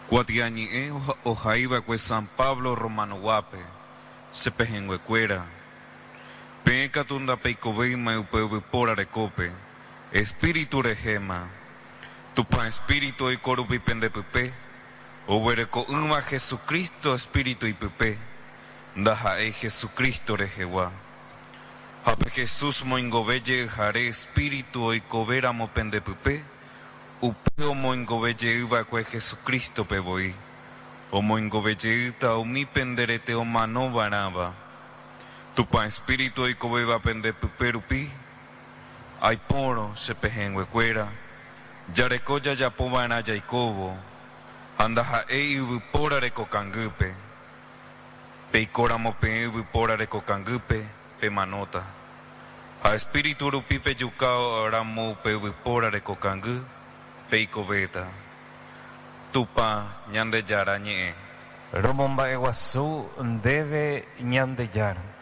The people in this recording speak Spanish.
Cuatiañe ojaiva cue San Pablo Romano Guape, se pejenguecuera. Peca tunda peicoveima upeuve pora recope, espíritu regema. Tupa espíritu y corupi pendepepe, obereco uma Jesucristo espíritu y pepe, daja Jesucristo rejewa. Hape Jesús moingobelle jare espíritu y coveramo pendepepe, upeo moingobelle iva cue Jesucristo peboi, o moingobelle ita umi penderete o mano varaba. Tupa espíritu y coveva pendepepe rupi, ay poro se pejenguecuera, yarecoya ya povana yaikobo, andaja eivu pora recocangupe, peicoramo peivu pora recocangupe, pe manota. A espíritu rupipe yucao ramo peivu pora recocangu, peicoveta. Tupa ñande yara ñe. Romomba eguasu debe ñande yara.